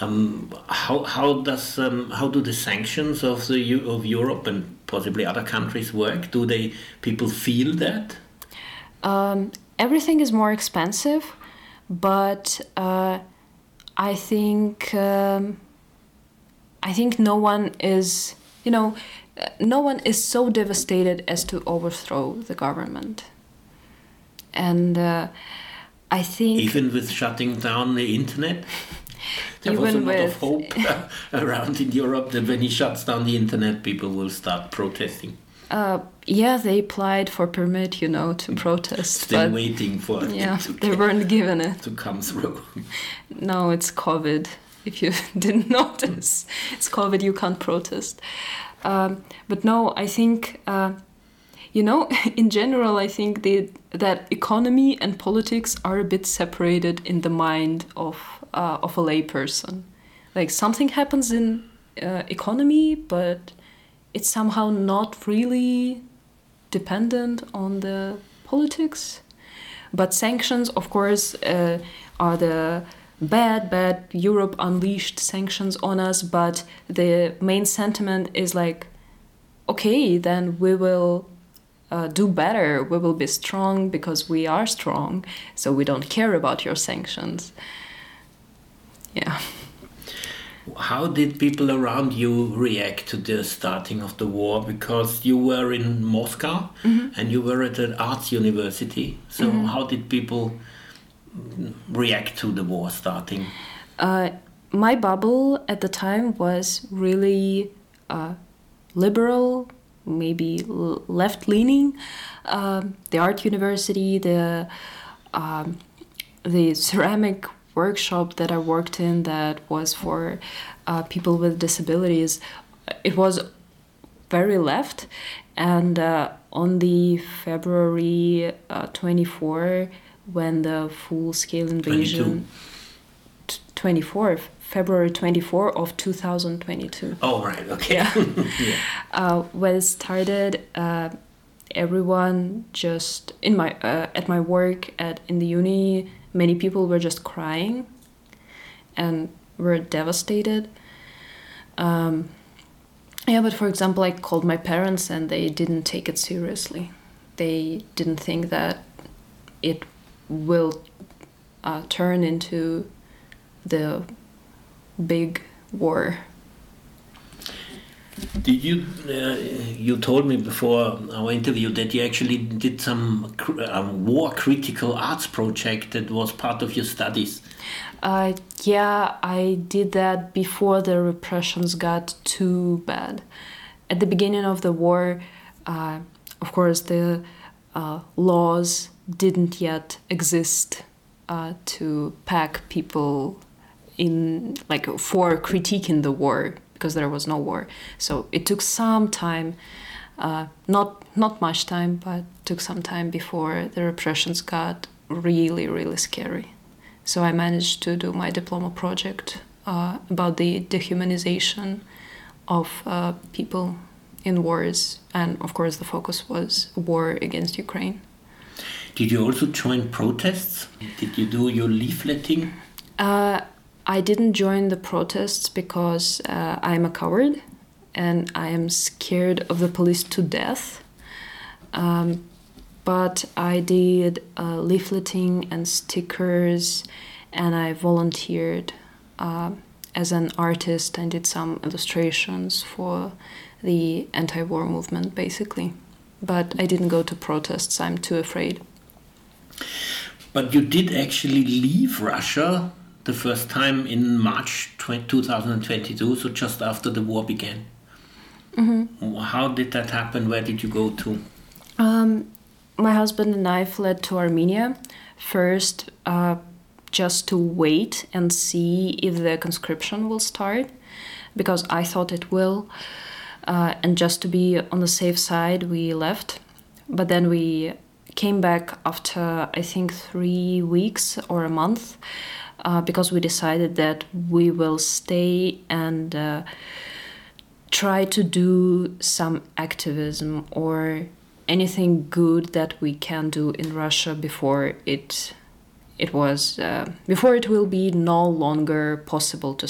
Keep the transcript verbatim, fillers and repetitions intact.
Um, how how does um, how do the sanctions of the Eu- of Europe and possibly other countries work? Do they people feel that? Um, everything is more expensive, but uh, I think um, I think no one is you know uh, no one is so devastated as to overthrow the government, and uh, I think Even with shutting down the internet, there was a Even lot of with- hope around in Europe that when he shuts down the internet, people will start protesting. uh, yeah, they applied for permit, you know, to protest, Still but waiting for yeah, it to, they get- weren't given it. to come through. No, it's COVID. If you didn't notice, it's COVID. You can't protest. Um, but no, I think uh, you know, in general, I think the, that economy and politics are a bit separated in the mind of uh, of a layperson. Like something happens in uh, economy, but it's somehow not really dependent on the politics. But sanctions, of course, uh, are the bad, bad Europe unleashed sanctions on us. But the main sentiment is like, okay, then we will uh, do better. We will be strong because we are strong. So we don't care about your sanctions. Yeah. How did people around you react to the starting of the war? Because you were in Moscow and you were at an arts university. So how did people react to the war starting? Uh, my bubble at the time was really uh, liberal, maybe l- left-leaning. Um, the art university, the um, the ceramic workshop that I worked in that was for uh, people with disabilities, it was very left. And uh, on the February uh, twenty-fourth, when the full-scale invasion... t- twenty-fourth, February twenty-fourth of two thousand twenty-two. Oh, right, okay. Yeah. Yeah. Uh, when it started, uh, everyone just in my uh, at my work at in the uni, many people were just crying and were devastated. Um, yeah, but for example, I called my parents and they didn't take it seriously. They didn't think that it will uh, turn into the big war. Did you, uh, you told me before our interview that you actually did some cr- um, war critical arts project that was part of your studies. Uh, yeah, I did that before the repressions got too bad. At the beginning of the war, uh, of course, the uh, laws didn't yet exist uh, to pack people in, like, for critiquing the war, because there was no war. So it took some time, uh, not not much time, but took some time before the repressions got really, really scary. So I managed to do my diploma project uh, about the dehumanization of uh, people in wars. And of course the focus was war against Ukraine. Did you also join protests? Did you do your leafleting? Uh, I didn't join the protests because uh, I'm a coward and I am scared of the police to death. Um, but I did uh, leafleting and stickers, and I volunteered uh, as an artist and did some illustrations for the anti-war movement, basically. But I didn't go to protests. I'm too afraid. But you did actually leave Russia the first time in March two thousand twenty-two, so just after the war began. Mm-hmm. How did that happen? Where did you go to? Um, my husband and I fled to Armenia first, uh, just to wait and see if the conscription will start, because I thought it will. Uh, and just to be on the safe side, we left. But then we came back after, I think, three weeks or a month, uh, because we decided that we will stay and uh, try to do some activism or anything good that we can do in Russia before it it was uh, before it will be no longer possible to